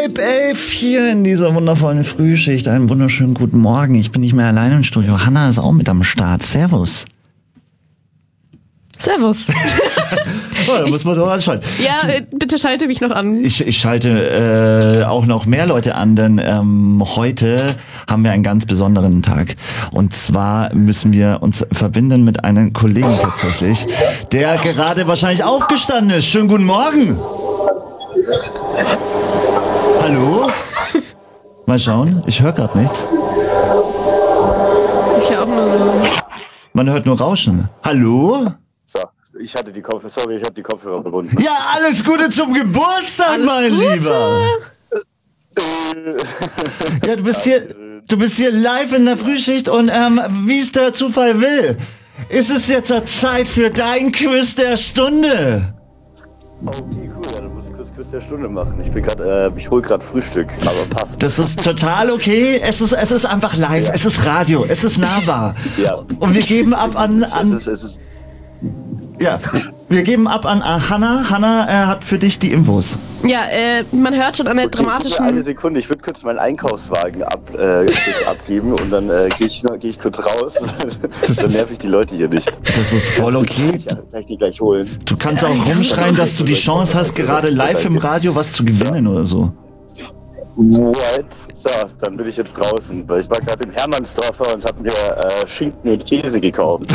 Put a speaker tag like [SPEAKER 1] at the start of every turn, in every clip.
[SPEAKER 1] 11:30 hier in dieser wundervollen Frühschicht. Einen wunderschönen guten Morgen. Ich bin nicht mehr allein im Studio. Hanna ist auch mit am Start. Servus.
[SPEAKER 2] Servus.
[SPEAKER 1] Oh, da muss man doch anschalten.
[SPEAKER 2] Ja, bitte schalte mich noch an.
[SPEAKER 1] Ich schalte auch noch mehr Leute an, denn heute haben wir einen ganz besonderen Tag. Und zwar müssen wir uns verbinden mit einem Kollegen tatsächlich, der gerade wahrscheinlich aufgestanden ist. Schönen guten Morgen. Hallo? Mal schauen, ich höre gerade nichts.
[SPEAKER 2] Ich höre auch nur so.
[SPEAKER 1] Man hört nur Rauschen. Hallo?
[SPEAKER 3] So, ich habe die Kopfhörer verbunden.
[SPEAKER 1] Ja, alles Gute zum Geburtstag,
[SPEAKER 2] Alles
[SPEAKER 1] mein
[SPEAKER 2] Gute.
[SPEAKER 1] Lieber. Ja, du bist hier live in der Frühschicht und wie es der Zufall will, ist es jetzt Zeit für dein Quiz der Stunde.
[SPEAKER 3] Okay, cool, dann muss ich kurz Quiz der Stunde machen. Ich hol grad Frühstück, aber passt.
[SPEAKER 1] Das ist total okay. Es ist einfach live. Ja. Es ist Radio. Es ist nahbar.
[SPEAKER 3] Ja.
[SPEAKER 1] Und wir geben ab an ja, wir geben ab an Hanna. Hanna hat für dich die Infos.
[SPEAKER 2] Ja, man hört schon an der dramatischen...
[SPEAKER 3] Eine Sekunde, ich würde kurz meinen Einkaufswagen abgeben und dann gehe ich kurz raus. Dann nerv ich die Leute hier nicht.
[SPEAKER 1] Das ist voll okay.
[SPEAKER 3] Kann ich die gleich holen.
[SPEAKER 1] Du kannst auch rumschreien, dass du die Chance hast, gerade live im Radio was zu gewinnen oder so.
[SPEAKER 3] What? So, dann bin ich jetzt draußen, weil ich war gerade im Hermannsdorfer und habe mir Schinken und Käse gekauft.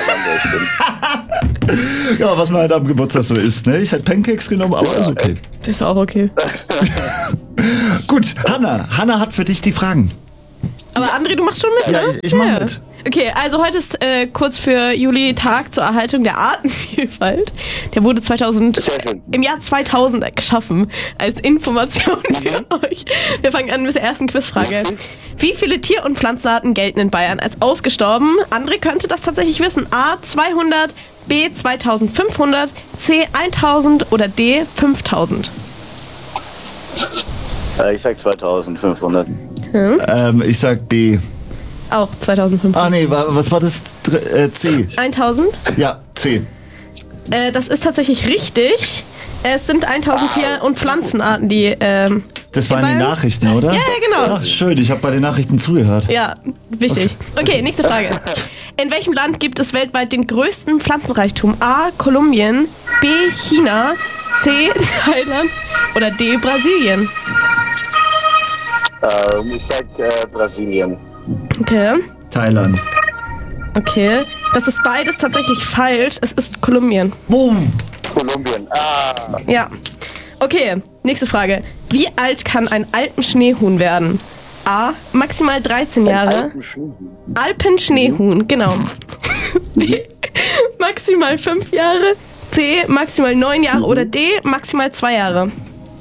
[SPEAKER 1] Ja, was man halt am Geburtstag so isst, ne? Ich hätte Pancakes genommen, aber ist okay.
[SPEAKER 2] Das ist auch okay.
[SPEAKER 1] Gut, Hanna hat für dich die Fragen.
[SPEAKER 2] Aber André, du machst schon mit,
[SPEAKER 1] ja,
[SPEAKER 2] ne?
[SPEAKER 1] Ich mach mit.
[SPEAKER 2] Okay, also heute ist kurz für Juli Tag zur Erhaltung der Artenvielfalt. Der wurde im Jahr 2000 geschaffen als Information für euch. Wir fangen an mit der ersten Quizfrage. Wie viele Tier- und Pflanzenarten gelten in Bayern als ausgestorben? André könnte das tatsächlich wissen. A. 200, B. 2500, C. 1000 oder D. 5000?
[SPEAKER 3] Ich sag 2500.
[SPEAKER 1] Ich sag B.
[SPEAKER 2] Auch 2500.
[SPEAKER 1] Ah nee, was war das? C.
[SPEAKER 2] 1000?
[SPEAKER 1] Ja, C.
[SPEAKER 2] Das ist tatsächlich richtig. Es sind 1000 Tier- und Pflanzenarten, die...
[SPEAKER 1] das waren die Nachrichten, oder?
[SPEAKER 2] Ja, genau.
[SPEAKER 1] Ach, schön, ich habe bei den Nachrichten zugehört.
[SPEAKER 2] Ja, wichtig. Okay, nächste Frage. In welchem Land gibt es weltweit den größten Pflanzenreichtum? A. Kolumbien, B. China, C. Thailand oder D. Brasilien?
[SPEAKER 3] Ich sag Brasilien.
[SPEAKER 2] Okay.
[SPEAKER 1] Thailand.
[SPEAKER 2] Okay. Das ist beides tatsächlich falsch. Es ist Kolumbien.
[SPEAKER 1] Boom.
[SPEAKER 3] Kolumbien.
[SPEAKER 2] Ja. Okay, nächste Frage. Wie alt kann ein Alpenschneehuhn werden? A. Maximal 13 Jahre. Alpenschneehuhn, genau. B. Maximal 5 Jahre. C. Maximal 9 Jahre. Oder D. Maximal 2 Jahre.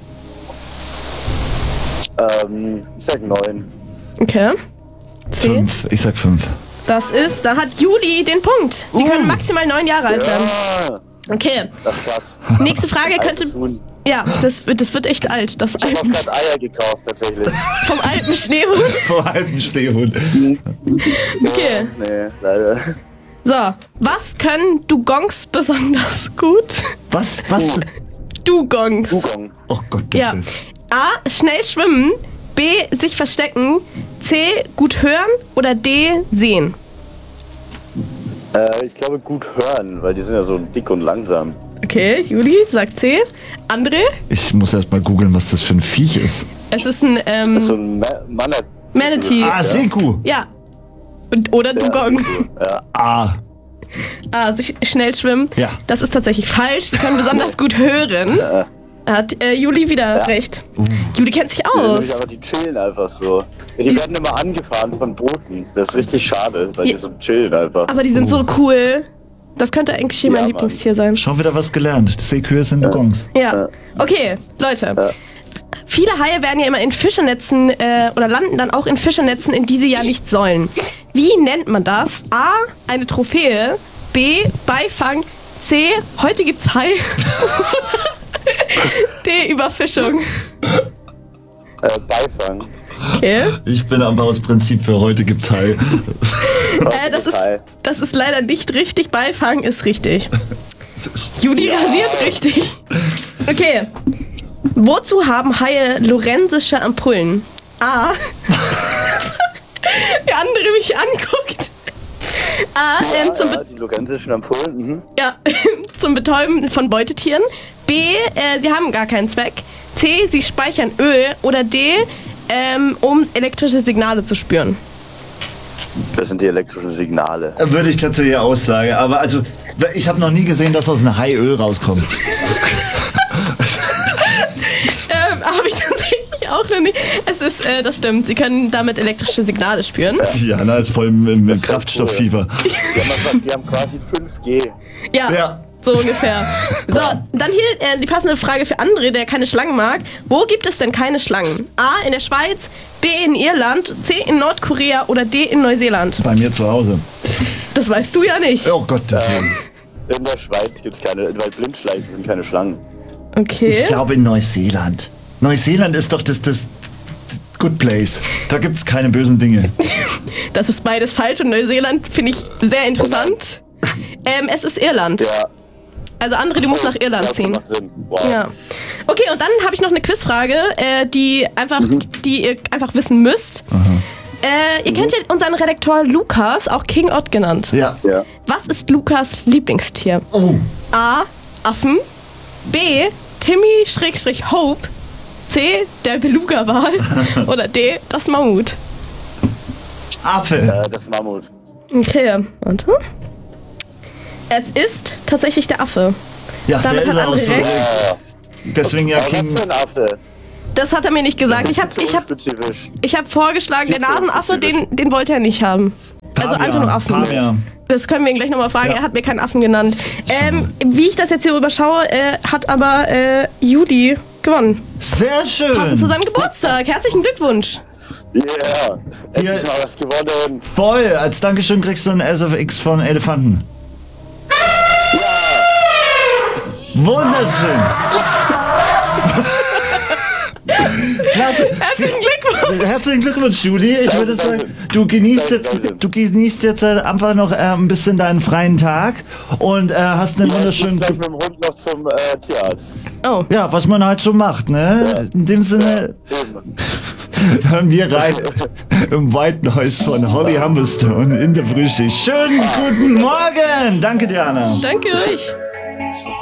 [SPEAKER 3] Ich sag 9.
[SPEAKER 2] Okay. C.
[SPEAKER 1] 5. Ich sag 5.
[SPEAKER 2] Da hat Juli den Punkt. Die können maximal 9 Jahre alt werden. Okay.
[SPEAKER 3] Das ist krass.
[SPEAKER 2] Nächste Frage könnte... Ja, das wird echt alt.
[SPEAKER 3] Ich habe auch gerade Eier gekauft, tatsächlich.
[SPEAKER 2] Vom Alpenschneehuhn.
[SPEAKER 1] Vom Alpenschneehuhn.
[SPEAKER 2] Okay.
[SPEAKER 3] Nee, leider.
[SPEAKER 2] So, was können Dugongs besonders gut?
[SPEAKER 1] Was?
[SPEAKER 2] Dugongs.
[SPEAKER 3] Dugong.
[SPEAKER 1] Oh Gott.
[SPEAKER 2] Ja. A. Schnell schwimmen. B. Sich verstecken. C. Gut hören. Oder D. Sehen.
[SPEAKER 3] Ich glaube gut hören, weil die sind ja so dick und langsam.
[SPEAKER 2] Okay, Juli sagt C. André?
[SPEAKER 1] Ich muss erst mal googeln, was das für ein Viech ist.
[SPEAKER 2] Es ist ein
[SPEAKER 3] Das ist so ein
[SPEAKER 2] Manatee.
[SPEAKER 1] Ah, Seekuh.
[SPEAKER 2] Ja. Oder Dugong.
[SPEAKER 3] Ja.
[SPEAKER 2] Ah, sich schnell schwimmen.
[SPEAKER 1] Ja.
[SPEAKER 2] Das ist tatsächlich falsch. Sie können besonders gut hören. Hat Juli wieder recht. Juli kennt sich aus.
[SPEAKER 3] Aber die chillen einfach so. Ja, die werden immer angefahren von Booten. Das ist richtig schade, weil die so chillen einfach.
[SPEAKER 2] Aber die sind so cool. Das könnte eigentlich hier mein Lieblingstier sein.
[SPEAKER 1] Schon wieder was gelernt. Seekühe sind Dugongs.
[SPEAKER 2] Ja. Okay, Leute. Viele Haie werden ja immer in Fischernetzen oder landen dann auch in Fischernetzen, in die sie ja nicht sollen. Wie nennt man das? A. Eine Trophäe. B. Beifang. C. Heute gibt's Hai. D. Überfischung.
[SPEAKER 3] Beifang.
[SPEAKER 2] Okay.
[SPEAKER 1] Ich bin aber aus Prinzip für heute gibt's Hai.
[SPEAKER 2] Das ist leider nicht richtig. Beifang ist richtig. Juli rasiert richtig. Okay. Wozu haben Haie lorenzische Ampullen? A. Der andere mich anguckt. A.
[SPEAKER 3] Die lorenzischen Ampullen.
[SPEAKER 2] Ja, zum Betäuben von Beutetieren. B. Sie haben gar keinen Zweck. C. Sie speichern Öl. Oder D. Um elektrische Signale zu spüren.
[SPEAKER 3] Das sind die elektrischen Signale.
[SPEAKER 1] Würde ich tatsächlich auch sagen. Aber also, ich habe noch nie gesehen, dass aus einem Hai Öl rauskommt.
[SPEAKER 2] Habe ich tatsächlich auch noch nicht. Es ist, das stimmt. Sie können damit elektrische Signale spüren.
[SPEAKER 1] Jana ist voll im Kraftstofffieber.
[SPEAKER 3] Die haben quasi 5G.
[SPEAKER 2] Ja. So ungefähr. So, dann hier die passende Frage für André, der keine Schlangen mag. Wo gibt es denn keine Schlangen? A. In der Schweiz, B. in Irland, C. in Nordkorea oder D. in Neuseeland?
[SPEAKER 1] Bei mir zu Hause.
[SPEAKER 2] Das weißt du ja nicht.
[SPEAKER 1] Oh Gott, das
[SPEAKER 3] In der Schweiz gibt es keine, weil Blindschleichen sind keine Schlangen.
[SPEAKER 2] Okay.
[SPEAKER 1] Ich glaube in Neuseeland. Neuseeland ist doch das Good Place. Da gibt es keine bösen Dinge.
[SPEAKER 2] Das ist beides falsch und Neuseeland finde ich sehr interessant. Es ist Irland.
[SPEAKER 3] Ja.
[SPEAKER 2] Also André, du musst nach Irland ziehen.
[SPEAKER 3] Wow.
[SPEAKER 2] Ja. Okay, und dann habe ich noch eine Quizfrage, die ihr einfach wissen müsst. Ihr kennt ja unseren Redakteur Lukas, auch King Odd genannt.
[SPEAKER 1] Ja.
[SPEAKER 2] Was ist Lukas Lieblingstier?
[SPEAKER 1] Oh.
[SPEAKER 2] A. Affen. B. Timmy-Hope. C. Der Beluga-Wal. Oder D. Das Mammut.
[SPEAKER 1] Affe.
[SPEAKER 3] Das Mammut.
[SPEAKER 2] Okay, warte. Es ist tatsächlich der Affe.
[SPEAKER 1] Ja,
[SPEAKER 2] Damit
[SPEAKER 1] der
[SPEAKER 2] hat
[SPEAKER 1] ist auch
[SPEAKER 2] André
[SPEAKER 1] so.
[SPEAKER 2] recht.
[SPEAKER 1] Deswegen ja
[SPEAKER 3] Was
[SPEAKER 1] King.
[SPEAKER 3] für ein Affe?
[SPEAKER 2] Das hat er mir nicht gesagt. Ich hab vorgeschlagen, der Nasenaffe, den wollte er nicht haben. Also einfach nur Affen.
[SPEAKER 1] Pavian.
[SPEAKER 2] Das können wir ihn gleich nochmal fragen.
[SPEAKER 1] Ja.
[SPEAKER 2] Er hat mir keinen Affen genannt. Wie ich das jetzt hier überschaue, hat aber Judy gewonnen.
[SPEAKER 1] Sehr schön.
[SPEAKER 2] Passend zu seinem Geburtstag. Herzlichen Glückwunsch.
[SPEAKER 3] Yeah,
[SPEAKER 1] Hier-
[SPEAKER 3] endlich mal was gewonnen.
[SPEAKER 1] Voll. Als Dankeschön kriegst du ein SFX von Elefanten. Wunderschön. Klasse.
[SPEAKER 2] Herzlichen Glückwunsch.
[SPEAKER 1] Herzlichen Glückwunsch, Julie. Ich würde sagen, du genießt jetzt einfach noch ein bisschen deinen freien Tag und hast einen wunderschönen.
[SPEAKER 3] Ich gleich mit dem Hund noch zum Tierarzt.
[SPEAKER 2] Oh.
[SPEAKER 1] Ja, was man halt so macht, ne? In dem Sinne
[SPEAKER 3] Eben.
[SPEAKER 1] hören wir rein im White Noise von Holly Humberstone in der Frühschicht. Schönen guten Morgen. Danke, Diana.
[SPEAKER 2] Danke euch.